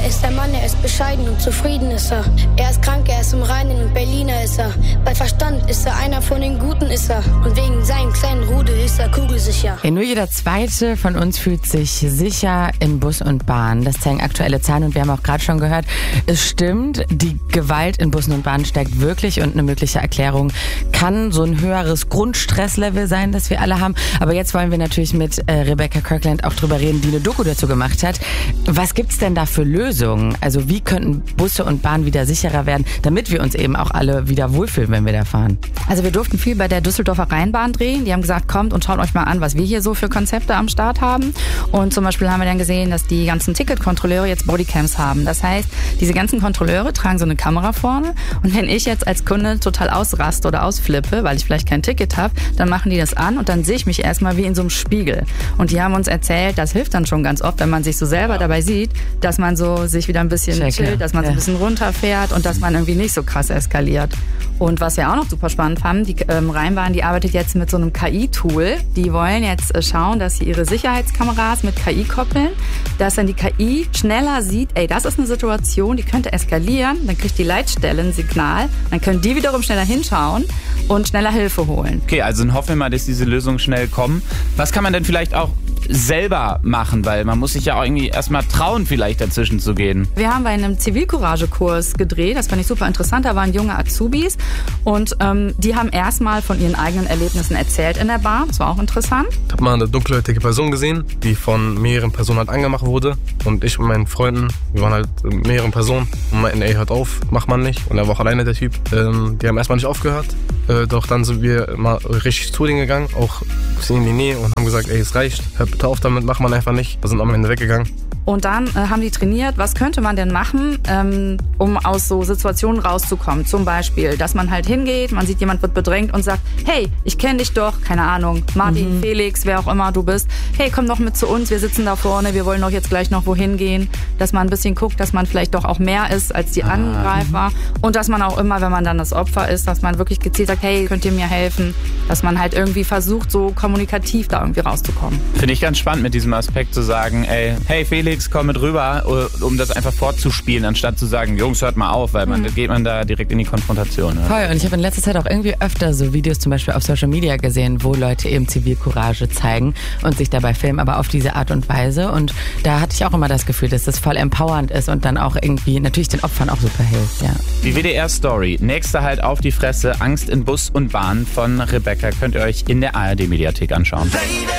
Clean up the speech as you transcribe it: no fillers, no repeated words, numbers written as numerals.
ist der Mann, er ist bescheiden und zufrieden ist er. Er ist krank, er ist im Reinen und Berliner ist er. Bei Verstand ist er einer von den Guten ist er. Und wegen seinem kleinen Rudel ist er kugelsicher. Ja, nur jeder Zweite von uns fühlt sich sicher in Bus und Bahn. Das zeigen aktuelle Zahlen und wir haben auch gerade schon gehört, es stimmt, die Gewalt in Bussen und Bahnen steigt wirklich und eine mögliche Erklärung kann so ein höheres Grundstresslevel sein, das wir alle haben. Aber jetzt wollen wir natürlich mit Rebecca Kirkland auch drüber reden, die eine Doku dazu gemacht hat. Was gibt's denn da für Lösungen? Also wie könnten Busse und Bahnen wieder sicherer werden, damit wir uns eben auch alle wieder wohlfühlen, wenn wir da fahren? Also wir durften viel bei der Düsseldorfer Rheinbahn drehen. Die haben gesagt, kommt und schaut euch mal an, was wir hier so für Konzepte am Start haben. Und zum Beispiel haben wir dann gesehen, dass die ganzen Ticketkontrolleure jetzt Bodycams haben. Das heißt, diese ganzen Kontrolleure tragen so eine Kamera vorne und wenn ich jetzt als Kunde total ausraste oder ausflippe, weil ich vielleicht kein Ticket habe, dann machen die das an und dann sehe ich mich erstmal wie in so einem Spiegel. Und die haben uns erzählt, das hilft dann schon ganz oft, wenn man sich so selber dabei sieht, dass man so sich wieder ein bisschen chillt, dass man so ein bisschen runterfährt und dass man irgendwie nicht so krass eskaliert. Und was wir auch noch super spannend fanden, die Rheinbahn, die arbeitet jetzt mit so einem KI-Tool. Die wollen jetzt schauen, dass sie ihre Sicherheitskameras mit KI koppeln, dass dann die KI schneller sieht, ey, das ist eine Situation, die könnte eskalieren. Dann kriegt die Leitstelle ein Signal, dann können die wiederum schneller hinschauen und schneller Hilfe holen. Okay, also dann hoffen wir mal, dass diese Lösungen schnell kommen. Was kann man denn vielleicht auch selber machen? Weil man muss sich ja auch irgendwie erstmal trauen, vielleicht dazwischen zu gehen. Wir haben bei einem Zivilcourage-Kurs gedreht, das fand ich super interessant, da waren junge Azubis und die haben erstmal von ihren eigenen Erlebnissen erzählt in der Bahn, das war auch interessant. Ich habe mal eine dunkelhäutige Person gesehen, die von mehreren Personen halt angemacht wurde und ich und meinen Freunden, wir waren halt mehreren Personen und meinten, ey, hört auf, macht man nicht und er war auch alleine der Typ. Die haben erstmal nicht aufgehört, doch dann sind wir mal richtig zu denen gegangen, auch in die Nähe und haben gesagt, ey, es reicht, hört bitte auf damit, macht man einfach nicht. Wir sind am Ende weggegangen. Und dann haben die trainiert, was könnte man denn machen, um aus so Situationen rauszukommen. Zum Beispiel, dass man halt hingeht, man sieht, jemand wird bedrängt und sagt, hey, ich kenne dich doch, keine Ahnung, Martin, Felix, wer auch immer du bist. Hey, komm doch mit zu uns, wir sitzen da vorne, wir wollen doch jetzt gleich noch wohin gehen. Dass man ein bisschen guckt, dass man vielleicht doch auch mehr ist als die Angreifer. Und dass man auch immer, wenn man dann das Opfer ist, dass man wirklich gezielt sagt, hey, könnt ihr mir helfen? Dass man halt irgendwie versucht, so kommunikativ da irgendwie rauszukommen. Finde ich ganz spannend mit diesem Aspekt zu sagen, ey, hey Felix, komm mit rüber, um das einfach fortzuspielen, anstatt zu sagen, Jungs, hört mal auf, weil dann geht man da direkt in die Konfrontation. Ja. Voll, und ich habe in letzter Zeit auch irgendwie öfter so Videos zum Beispiel auf Social Media gesehen, wo Leute eben Zivilcourage zeigen und sich dabei filmen, aber auf diese Art und Weise. Und da hatte ich auch immer das Gefühl, dass das voll empowernd ist und dann auch irgendwie natürlich den Opfern auch super hilft. Ja. Die WDR-Story, nächster Halt auf die Fresse, Angst in Bus und Bahn von Rebecca, könnt ihr euch in der ARD-Mediathek anschauen.